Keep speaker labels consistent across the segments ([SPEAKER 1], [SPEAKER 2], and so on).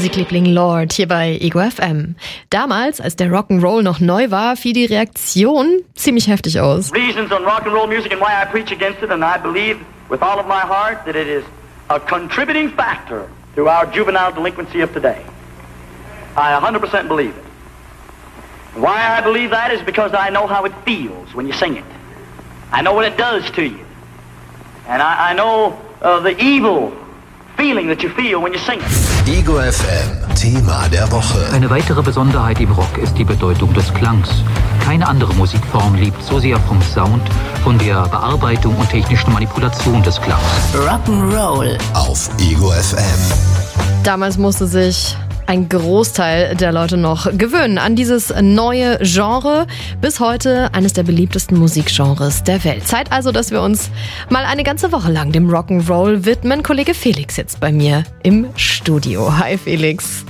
[SPEAKER 1] Musikliebling Lord hier bei Ego FM. Damals, als der Rock'n'Roll noch neu war, fiel die Reaktion ziemlich heftig aus.
[SPEAKER 2] Reasons on Rock'n'Roll music and why I preach against it, and I believe with all of my heart that it is a contributing factor to our juvenile delinquency of today. I 100% believe it. And why I believe that is because I know how it feels when you sing it. I know what it does to you. And I know the evil feeling that you feel when you sing it.
[SPEAKER 3] Ego FM, Thema der Woche.
[SPEAKER 4] Eine weitere Besonderheit im Rock ist die Bedeutung des Klangs. Keine andere Musikform lebt so sehr vom Sound, von der Bearbeitung und technischen Manipulation des Klangs.
[SPEAKER 3] Rock'n'Roll auf Ego FM.
[SPEAKER 1] Damals musste sich ein Großteil der Leute noch gewöhnen an dieses neue Genre. Bis heute eines der beliebtesten Musikgenres der Welt. Zeit also, dass wir uns mal eine ganze Woche lang dem Rock'n'Roll widmen. Kollege Felix jetzt bei mir im Studio. Hi Felix.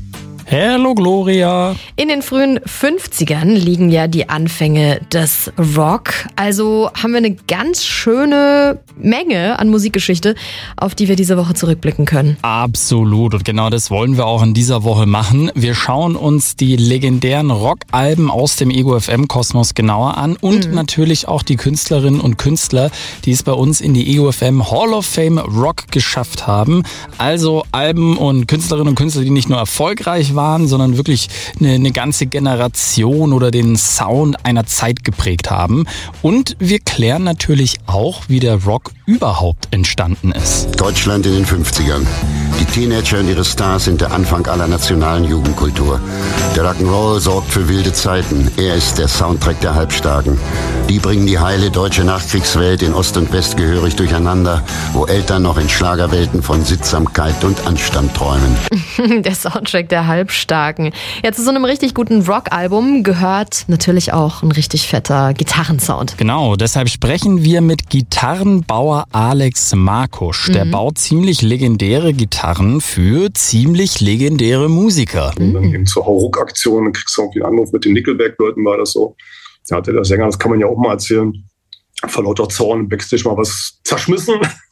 [SPEAKER 5] Hallo Gloria.
[SPEAKER 1] In den frühen 50ern liegen ja die Anfänge des Rock. Also haben wir eine ganz schöne Menge an Musikgeschichte, auf die wir diese Woche zurückblicken können.
[SPEAKER 5] Absolut, und genau das wollen wir auch in dieser Woche machen. Wir schauen uns die legendären Rockalben aus dem Ego FM Kosmos genauer an und natürlich auch die Künstlerinnen und Künstler, die es bei uns in die Ego FM Hall of Fame Rock geschafft haben. Also Alben und Künstlerinnen und Künstler, die nicht nur erfolgreich waren, sondern wirklich eine ganze Generation oder den Sound einer Zeit geprägt haben. Und wir klären natürlich auch, wie der Rock überhaupt entstanden ist.
[SPEAKER 6] Deutschland in den 50ern. Die Teenager und ihre Stars sind der Anfang aller nationalen Jugendkultur. Der Rock'n'Roll sorgt für wilde Zeiten. Er ist der Soundtrack der Halbstarken. Die bringen die heile deutsche Nachkriegswelt in Ost und West gehörig durcheinander, wo Eltern noch in Schlagerwelten von Sittsamkeit und Anstand träumen.
[SPEAKER 1] Der Soundtrack der Halbstarken. Ja, zu so einem richtig guten Rockalbum gehört natürlich auch ein richtig fetter Gitarrensound.
[SPEAKER 5] Genau, deshalb sprechen wir mit Gitarrenbauer Alex Markusch. Der baut ziemlich legendäre Gitarren für ziemlich legendäre Musiker.
[SPEAKER 7] Und dann eben zur Hauruck-Aktion, dann kriegst du irgendwie einen Anruf mit den Nickelback-Leuten, war das so. Da hatte der Sänger, das kann man ja auch mal erzählen, vor lauter Zorn im Backstage mal was zerschmissen.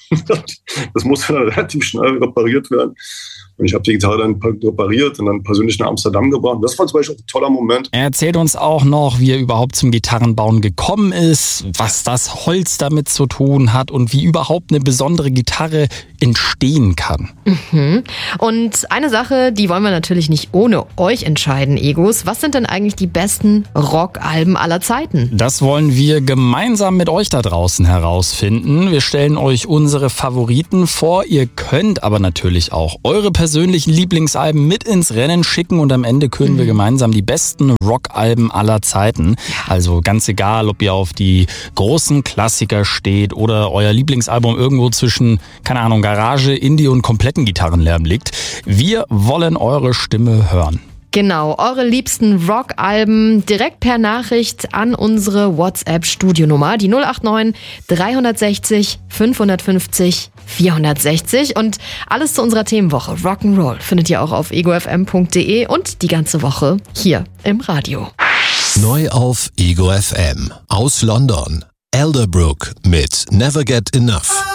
[SPEAKER 7] Das muss dann relativ schnell repariert werden. Und ich habe die Gitarre dann repariert und dann persönlich nach Amsterdam gebracht. Das war zum Beispiel auch ein toller Moment.
[SPEAKER 5] Er erzählt uns auch noch, wie er überhaupt zum Gitarrenbauen gekommen ist, was das Holz damit zu tun hat und wie überhaupt eine besondere Gitarre entstehen kann.
[SPEAKER 1] Und eine Sache, die wollen wir natürlich nicht ohne euch entscheiden, Egos. Was sind denn eigentlich die besten Rockalben aller Zeiten?
[SPEAKER 5] Das wollen wir gemeinsam mit euch da draußen herausfinden. Wir stellen euch unsere Favoriten vor. Ihr könnt aber natürlich auch eure persönlichen Lieblingsalben mit ins Rennen schicken und am Ende küren wir gemeinsam die besten Rockalben aller Zeiten. Also ganz egal, ob ihr auf die großen Klassiker steht oder euer Lieblingsalbum irgendwo zwischen, keine Ahnung, Garage, Indie und kompletten Gitarrenlärm liegt. Wir wollen eure Stimme hören.
[SPEAKER 1] Genau, eure liebsten Rockalben direkt per Nachricht an unsere WhatsApp-Studio-Nummer, die 089 360 550 460. Und alles zu unserer Themenwoche Rock'n'Roll findet ihr auch auf egofm.de und die ganze Woche hier im Radio.
[SPEAKER 3] Neu auf Ego FM aus London. Elderbrook mit Never Get Enough.